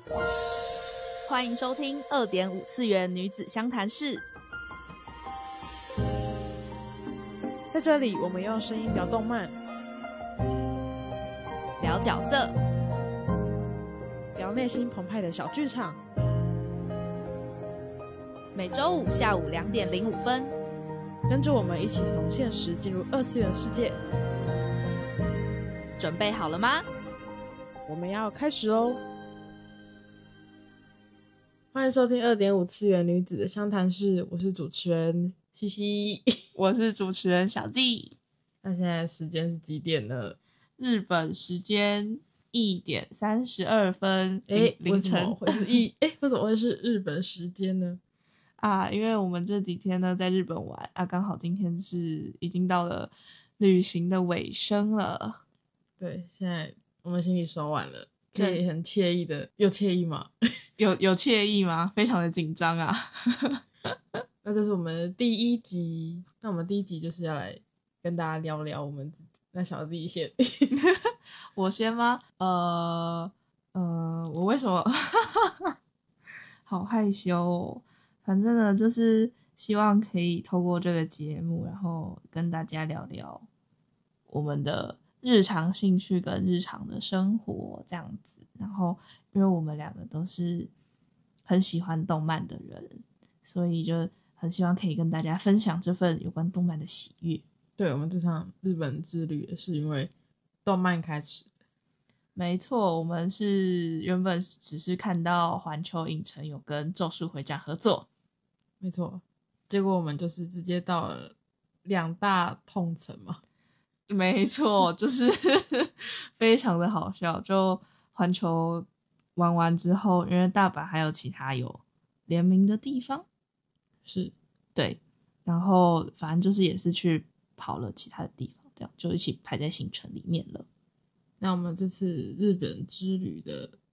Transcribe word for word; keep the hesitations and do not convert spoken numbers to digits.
欢迎收听二点五次元女子相谈室。 在这里，我们用声音聊动漫， 聊角色， 聊内心澎湃的小剧场。 每周五下午两点零五分， 跟着我们一起从现实进入二次元世界。 准备好了吗？ 我们要开始喽！欢迎收听二点五次元女子的相谈室，我是主持人西西， 我是主持人小弟。 那现在时间是几点呢？ 日本时间一点三十二分， 诶， 凌晨。 为什么会是一？诶，为什么会是日本时间呢？ 啊，因为我们这几天呢在日本玩啊，刚好今天是已经到了旅行的尾声了。 对，现在我们行李收完了，可以很惬意的，又惬意吗？ 有有惬意吗？非常的紧张啊。 那这是我们的第一集，那我们第一集就是要来跟大家聊聊我们自己。那小弟先， 我先吗？呃呃，我为什么好害羞哦？反正呢，就是希望可以透过这个节目，然后跟大家聊聊我们的日常兴趣跟日常的生活这样子。然后，因为我们两个都是很喜欢动漫的人，所以就很希望可以跟大家分享这份有关动漫的喜悦。 对，我们这场日本之旅也是因为动漫开始的。 没错，我们是原本只是看到环球影城有跟咒术回战合作， 没错，结果我们就是直接到了两大痛城嘛。 没错，就是非常的好笑。就环球玩完之后，因为大阪还有其他有联名的地方， 是对，然后反正就是也是去跑了其他的地方，这样就一起排在行程里面了。 那我们这次日本之旅的